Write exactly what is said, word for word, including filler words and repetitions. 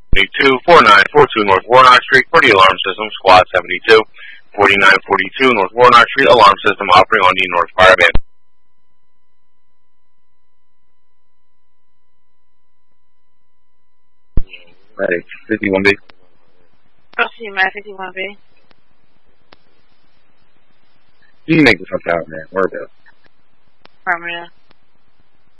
seventy-two, forty-nine forty-two North Warnock Street for the alarm system, Squad seventy-two. forty-nine forty-two North Warnock Street, alarm system operating on the North Fire Band. Ready, fifty-one B. Proceed, man, fifty-one B. You can make the fuck out, man. Word up. Affirmative.